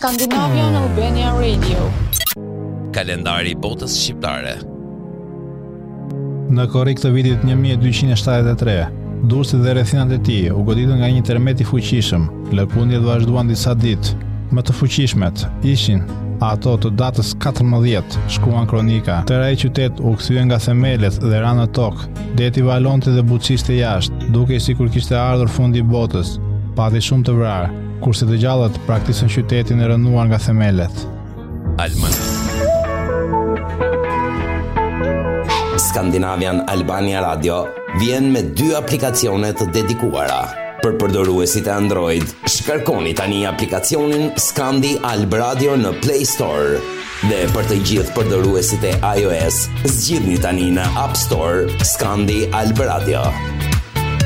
Scandinavian Albania Radio. Kalendari i botës shqiptare. Në korrik të vitit 1273, Durrësit dhe rrethinat e tij u goditën nga një tërmet i fuqishëm. Lëkundjet vazhduan disa ditë. Më të fuqishmet ishin ato të datës 14, shkruan kronika. Tëra e qytet u kthye nga themelet dhe ra në tokë. Deti valonte dhe buçiste jashtë, duke sikur kishte ardhur fundi i botës. Pati shumë të vrarë, kurse të gjallët praktikën qytetin e rënuar nga themelet. Scandinavian Albania Radio vjen me 2 aplikacione të dedikuara. Për përdoruesit e Android, shkarkoni tani aplikacionin Scandi Alb Radio në Play Store. Dhe për të gjithë përdoruesit e iOS, zgjidhni tani në App Store Scandi Alb Radio.